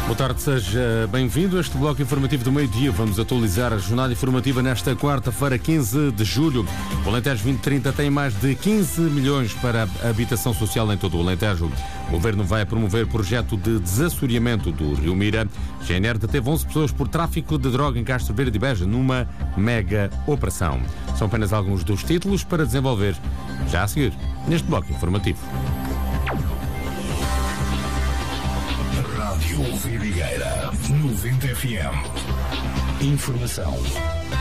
Boa tarde, seja bem-vindo a este bloco informativo do meio-dia. Vamos atualizar a jornada informativa nesta quarta-feira, 15 de julho. O Alentejo 2030 tem mais de 15 milhões para a habitação social em todo o Alentejo. O Governo vai promover projeto de desassoreamento do Rio Mira. GNR deteve 11 pessoas por tráfico de droga em Castro Verde e Beja numa mega operação. São apenas alguns dos títulos para desenvolver já a seguir neste bloco informativo. Rádio Vidigueira 90 FM. Informação